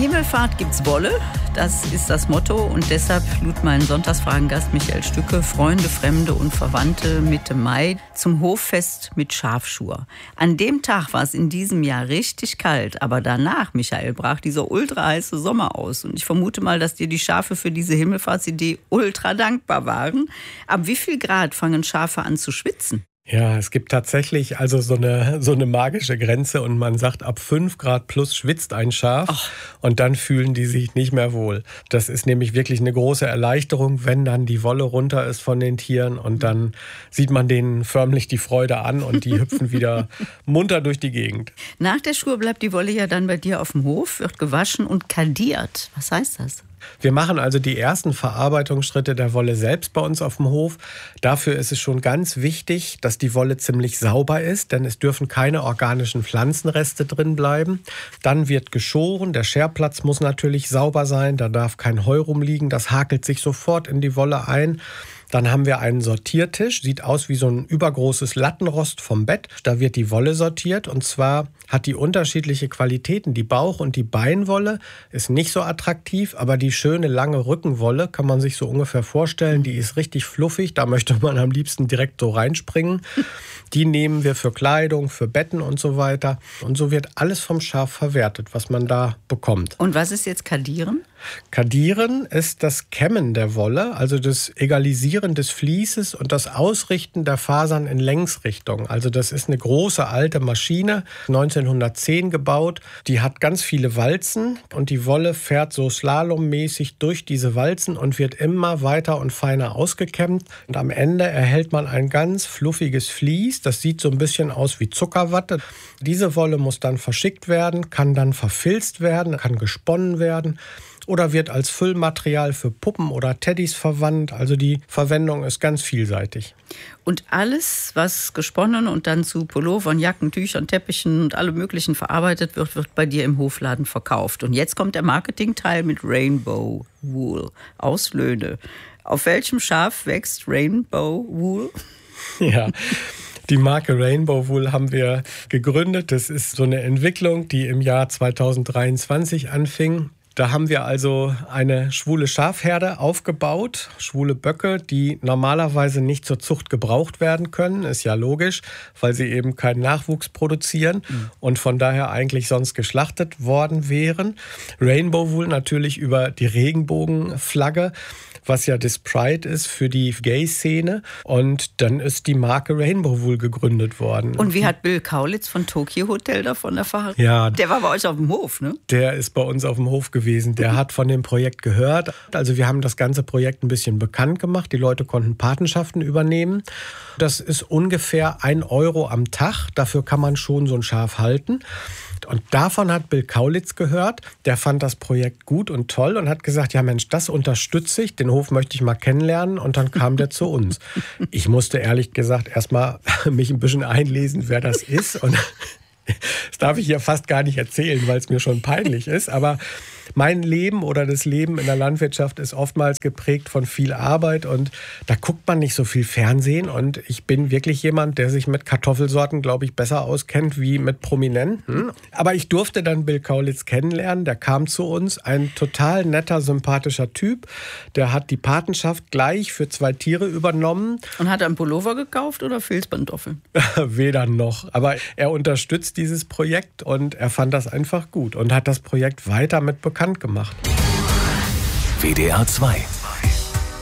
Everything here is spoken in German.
Himmelfahrt gibt's Wolle, das ist das Motto und deshalb lud mein Sonntagsfragengast Michael Stücke Freunde, Fremde und Verwandte Mitte Mai zum Hoffest mit Schafschur. An dem Tag war es in diesem Jahr richtig kalt, aber danach, Michael, brach dieser ultra heiße Sommer aus und ich vermute mal, dass dir die Schafe für diese Himmelfahrtsidee ultra dankbar waren. Ab wie viel Grad fangen Schafe an zu schwitzen? Ja, es gibt tatsächlich also so eine magische Grenze und man sagt, ab 5 Grad plus schwitzt ein Schaf. Ach. Und dann fühlen die sich nicht mehr wohl. Das ist nämlich wirklich eine große Erleichterung, wenn dann die Wolle runter ist von den Tieren und dann sieht man denen förmlich die Freude an und die hüpfen wieder munter durch die Gegend. Nach der Schur bleibt die Wolle ja dann bei dir auf dem Hof, wird gewaschen und kadiert. Was heißt das? Wir machen also die ersten Verarbeitungsschritte der Wolle selbst bei uns auf dem Hof. Dafür ist es schon ganz wichtig, dass die Wolle ziemlich sauber ist, denn es dürfen keine organischen Pflanzenreste drin bleiben. Dann wird geschoren, der Scherplatz muss natürlich sauber sein, da darf kein Heu rumliegen, das hakelt sich sofort in die Wolle ein. Dann haben wir einen Sortiertisch, sieht aus wie so ein übergroßes Lattenrost vom Bett. Da wird die Wolle sortiert und zwar hat die unterschiedliche Qualitäten. Die Bauch- und die Beinwolle ist nicht so attraktiv, aber die schöne lange Rückenwolle kann man sich so ungefähr vorstellen. Die ist richtig fluffig, da möchte man am liebsten direkt so reinspringen. Die nehmen wir für Kleidung, für Betten und so weiter. Und so wird alles vom Schaf verwertet, was man da bekommt. Und was ist jetzt Kadieren? Kadieren ist das Kämmen der Wolle, also das Egalisieren des Vlieses und das Ausrichten der Fasern in Längsrichtung. Also das ist eine große alte Maschine, 1910 gebaut. Die hat ganz viele Walzen und die Wolle fährt so slalommäßig durch diese Walzen und wird immer weiter und feiner ausgekämmt. Und am Ende erhält man ein ganz fluffiges Vlies. Das sieht so ein bisschen aus wie Zuckerwatte. Diese Wolle muss dann verschickt werden, kann dann verfilzt werden, kann gesponnen werden. Oder wird als Füllmaterial für Puppen oder Teddys verwandt. Also die Verwendung ist ganz vielseitig. Und alles, was gesponnen und dann zu Pullovern, Jacken, Tüchern, Teppichen und allem Möglichen verarbeitet wird, wird bei dir im Hofladen verkauft. Und jetzt kommt der Marketingteil mit Rainbow Wool aus Löhne. Auf welchem Schaf wächst Rainbow Wool? Ja. Die Marke Rainbow Wool haben wir gegründet. Das ist so eine Entwicklung, die im Jahr 2023 anfing. Da haben wir also eine schwule Schafherde aufgebaut, schwule Böcke, die normalerweise nicht zur Zucht gebraucht werden können, ist ja logisch, weil sie eben keinen Nachwuchs produzieren und von daher eigentlich sonst geschlachtet worden wären. Rainbow Wool natürlich über die Regenbogenflagge, was ja das Pride ist für die Gay-Szene. Und dann ist die Marke Rainbow Wool gegründet worden. Und wie hat Bill Kaulitz von Tokyo Hotel davon erfahren? Ja, der war bei euch auf dem Hof, ne? Der ist bei uns auf dem Hof gewesen. Der hat von dem Projekt gehört. Also wir haben das ganze Projekt ein bisschen bekannt gemacht. Die Leute konnten Patenschaften übernehmen. Das ist ungefähr 1 Euro am Tag. Dafür kann man schon so ein Schaf halten. Und davon hat Bill Kaulitz gehört. Der fand das Projekt gut und toll und hat gesagt, ja Mensch, das unterstütze ich, den Hof möchte ich mal kennenlernen. Und dann kam der zu uns. Ich musste ehrlich gesagt erstmal mich ein bisschen einlesen, wer das ist. Und das darf ich ja fast gar nicht erzählen, weil es mir schon peinlich ist. Aber mein Leben oder das Leben in der Landwirtschaft ist oftmals geprägt von viel Arbeit und da guckt man nicht so viel Fernsehen und ich bin wirklich jemand, der sich mit Kartoffelsorten, glaube ich, besser auskennt wie mit Prominenten. Aber ich durfte dann Bill Kaulitz kennenlernen, der kam zu uns, ein total netter, sympathischer Typ, der hat die Patenschaft gleich für 2 Tiere übernommen. Und hat er einen Pullover gekauft oder Filzpantoffeln? Weder noch, aber er unterstützt dieses Projekt und er fand das einfach gut und hat das Projekt weiter mit bekannt gemacht. WDR 2